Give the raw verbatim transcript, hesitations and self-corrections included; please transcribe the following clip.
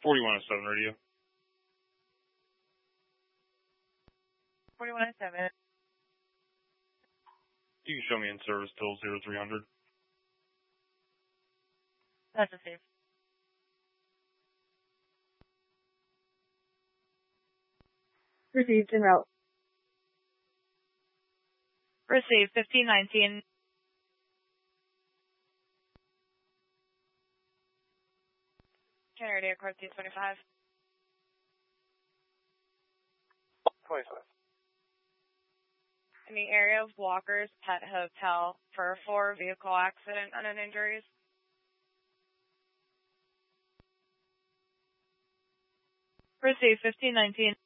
forty-one oh seven radio. forty-one oh seven. You can show me in service till zero three hundred. That's received. Received en route. Received, fifteen nineteen. Kennedy, across T twenty-five. twenty-five. In the area of Walker's Pet Hotel for a four vehicle accident, unknown injuries. Received, fifteen nineteen.